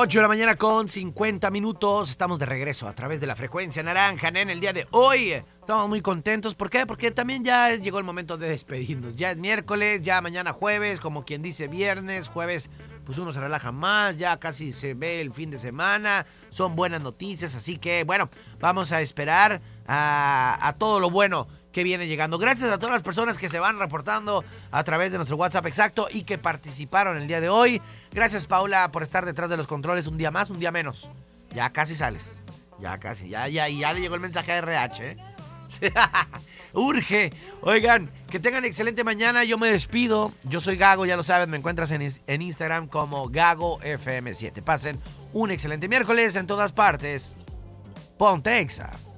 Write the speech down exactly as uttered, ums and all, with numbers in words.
ocho de la mañana con cincuenta minutos. Estamos de regreso a través de la frecuencia naranja en el día de hoy. Estamos muy contentos. ¿Por qué? Porque también ya llegó el momento de despedirnos. Ya es miércoles, ya mañana jueves, como quien dice viernes, jueves, pues uno se relaja más, ya casi se ve el fin de semana. Son buenas noticias, así que bueno, vamos a esperar a, a todo lo bueno que viene llegando. Gracias a todas las personas que se van reportando a través de nuestro WhatsApp exacto y que participaron el día de hoy. Gracias, Paula, por estar detrás de los controles un día más, un día menos. Ya casi sales. Ya casi, ya, ya, ya le llegó el mensaje a R H, ¿eh? Urge. Oigan, que tengan excelente mañana. Yo me despido. Yo soy Gago, ya lo saben, me encuentras en, en Instagram como Gago F M siete. Pasen un excelente miércoles en todas partes. Ponte Exa.